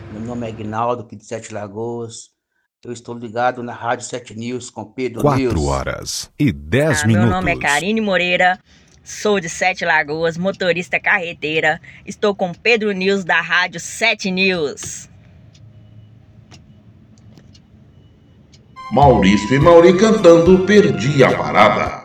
Meu nome é Aguinaldo, aqui de Sete Lagoas. Eu estou ligado na Rádio 7 News com Pedro 4 News. horas e 10 Meu minutos. nome é Karine Moreira, sou de Sete Lagoas, motorista carreteira. Estou com Pedro News da Rádio 7 News. Maurício e Mauri cantando Perdi a Parada.